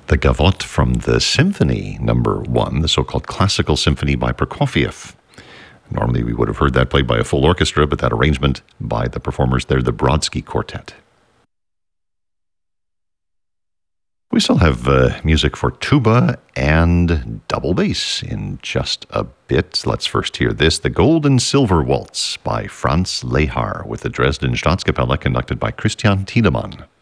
The Gavotte from the Symphony Number 1, the so-called Classical Symphony by Prokofiev. Normally we would have heard that played by a full orchestra, but that arrangement by the performers there, the Brodsky Quartet. We still have music for tuba and double bass in just a bit. Let's first hear this, the Gold and Silver Waltz by Franz Lehár with the Dresden Staatskapelle conducted by Christian Tiedemann.